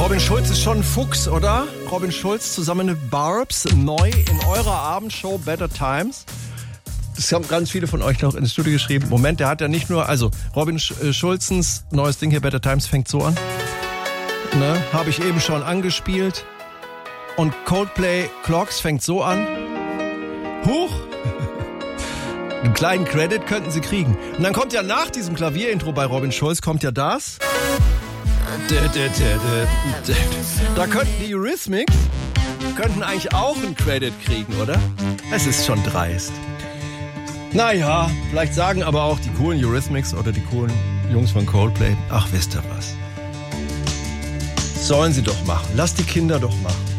Robin Schulz ist schon ein Fuchs, oder? Robin Schulz zusammen mit Barbs, neu in eurer Abendshow Better Times. Das haben ganz viele von euch noch ins Studio geschrieben. Moment, der hat ja nicht nur, also Robin Schulzens neues Ding hier, Better Times, fängt so an. Ne, habe ich eben schon angespielt. Und Coldplay Clocks fängt so an. Huch! Einen kleinen Credit könnten sie kriegen. Und dann kommt ja nach diesem Klavierintro bei Robin Schulz, kommt ja das. Da könnten die Eurythmics eigentlich auch einen Credit kriegen, oder? Es ist schon dreist. Naja, vielleicht sagen aber auch die coolen Eurythmics oder die coolen Jungs von Coldplay, ach, wisst ihr was? Sollen sie doch machen. Lasst die Kinder doch machen.